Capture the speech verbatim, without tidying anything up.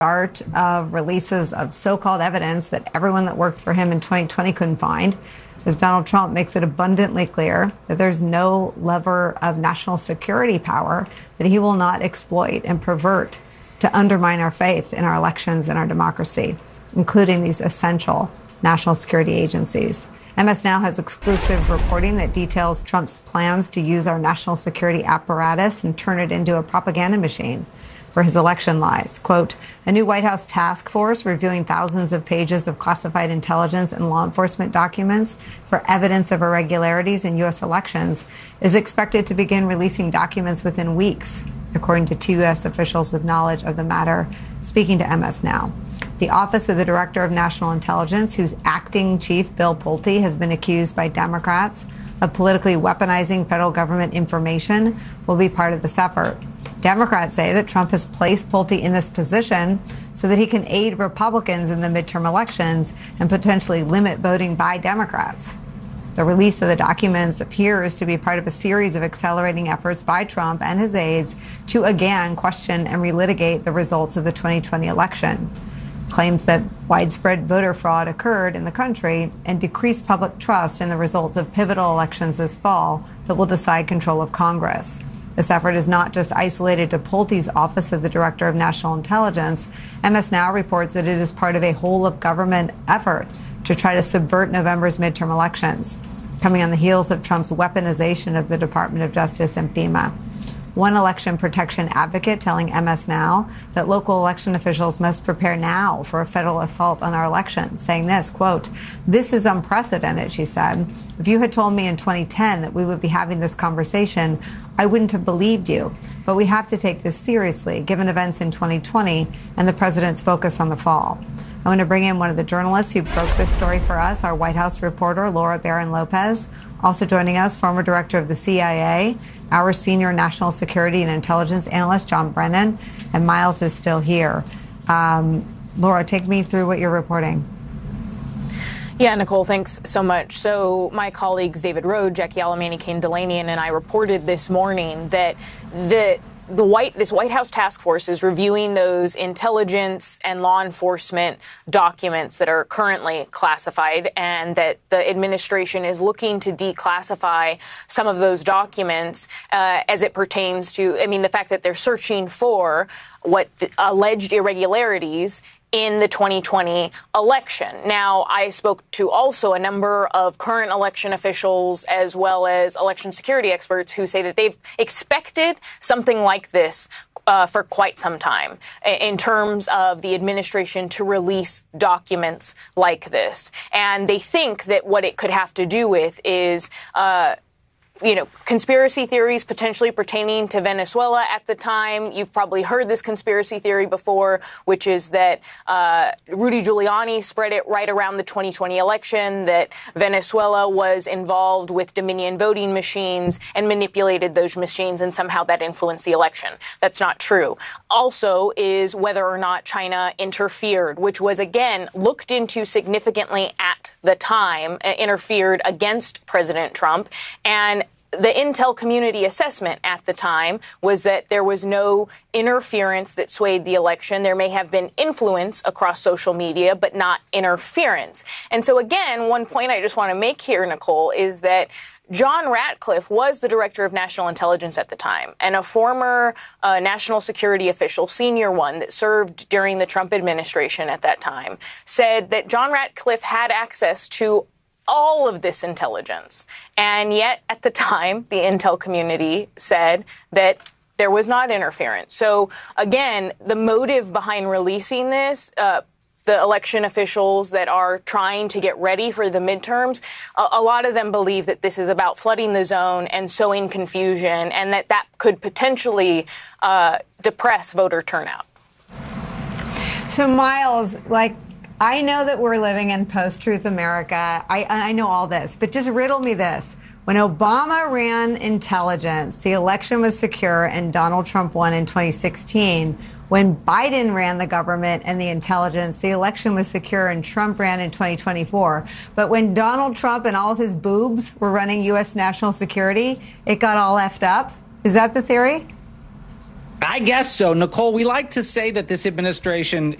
start of releases of so-called evidence that everyone that worked for him in twenty twenty couldn't find, as Donald Trump makes it abundantly clear that there's no lever of national security power that he will not exploit and pervert to undermine our faith in our elections and our democracy, including these essential national security agencies. M S Now has exclusive reporting that details Trump's plans to use our national security apparatus and turn it into a propaganda machine for his election lies. Quote, a new White House task force reviewing thousands of pages of classified intelligence and law enforcement documents for evidence of irregularities in U S elections is expected to begin releasing documents within weeks, according to two U S officials with knowledge of the matter speaking to M S Now. The Office of the Director of National Intelligence, whose acting chief, Bill Pulte, has been accused by Democrats of politically weaponizing federal government information, will be part of this effort. Democrats say that Trump has placed Pulte in this position so that he can aid Republicans in the midterm elections and potentially limit voting by Democrats. The release of the documents appears to be part of a series of accelerating efforts by Trump and his aides to again question and relitigate the results of the twenty twenty election. Claims that widespread voter fraud occurred in the country and decreased public trust in the results of pivotal elections this fall that will decide control of Congress. This effort is not just isolated to Pulte's Office of the Director of National Intelligence. M S Now reports that it is part of a whole-of-government effort to try to subvert November's midterm elections, coming on the heels of Trump's weaponization of the Department of Justice and FEMA. One election protection advocate telling M S Now that local election officials must prepare now for a federal assault on our elections, saying this, quote, this is unprecedented, she said. If you had told me in twenty ten that we would be having this conversation, I wouldn't have believed you. But we have to take this seriously, given events in twenty twenty and the president's focus on the fall. I want to bring in one of the journalists who broke this story for us, our White House reporter, Laura Barron Lopez. Also joining us, former director of the C I A, our senior national security and intelligence analyst, John Brennan, and Miles is still here. Um, Laura, take me through what you're reporting. Yeah, Nicole, thanks so much. So my colleagues David Rohde, Jackie Alamany, Kane Delanian, and I reported this morning that the The White, this White House task force is reviewing those intelligence and law enforcement documents that are currently classified, and that the administration is looking to declassify some of those documents uh, as it pertains to, I mean, the fact that they're searching for what the alleged irregularities in the twenty twenty election. Now, I spoke to also a number of current election officials as well as election security experts who say that they've expected something like this uh, for quite some time in terms of the administration to release documents like this. And they think that what it could have to do with is uh you know, conspiracy theories potentially pertaining to Venezuela at the time. You've probably heard this conspiracy theory before, which is that uh, Rudy Giuliani spread it right around the twenty twenty election, that Venezuela was involved with Dominion voting machines and manipulated those machines, and somehow that influenced the election. That's not true. Also is whether or not China interfered, which was, again, looked into significantly at the time, uh, interfered against President Trump. And the intel community assessment at the time was that there was no interference that swayed the election. There may have been influence across social media, but not interference. And so, again, one point I just want to make here, Nicole, is that John Ratcliffe was the director of national intelligence at the time, and a former uh, national security official, senior one, that served during the Trump administration at that time, said that John Ratcliffe had access to all of this intelligence. And yet, at the time, the intel community said that there was not interference. So, again, the motive behind releasing this, uh, the election officials that are trying to get ready for the midterms, a, a lot of them believe that this is about flooding the zone and sowing confusion, and that that could potentially uh, depress voter turnout. So, Miles, like, I know that we're living in post-truth America. I, I know all this, but just riddle me this. When Obama ran intelligence, the election was secure and Donald Trump won in twenty sixteen. When Biden ran the government and the intelligence, the election was secure and Trump ran in twenty twenty-four. But when Donald Trump and all of his boobs were running U S national security, it got all effed up. Is that the theory? I guess so. Nicole, we like to say that this administration